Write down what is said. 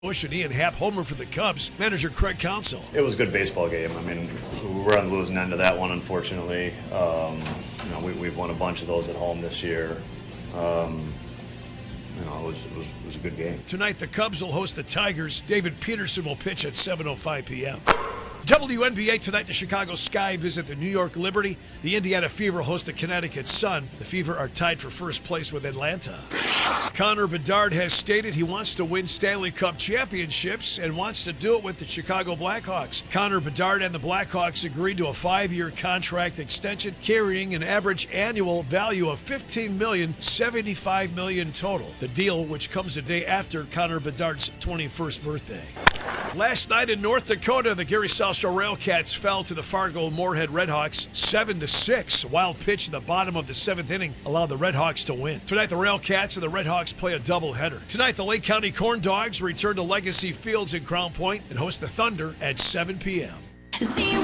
Bush and Ian Happ homer for the Cubs. Manager Craig Counsell. It was a good baseball game. I mean, we were on the losing end of that one, unfortunately. We've won a bunch of those at home this year. It was a good game. Tonight, the Cubs will host the Tigers. David Peterson will pitch at 7:05 p.m. WNBA tonight, the Chicago Sky visit the New York Liberty. The Indiana Fever will host the Connecticut Sun. The Fever are tied for first place with Atlanta. Connor Bedard has stated he wants to win Stanley Cup championships and wants to do it with the Chicago Blackhawks. Connor Bedard and the Blackhawks agreed to a 5-year contract extension carrying an average annual value of $15 million, $75 million total. The deal, which comes a day after Connor Bedard's 21st birthday. Last night in North Dakota, the Gary South Shore Railcats fell to the Fargo-Moorhead Redhawks 7-6. A wild pitch in the bottom of the 7th inning allowed the Redhawks to win. Tonight, the Railcats and the Redhawks play a doubleheader. Tonight, the Lake County Corn Dogs return to Legacy Fields in Crown Point and host the Thunder at 7 p.m.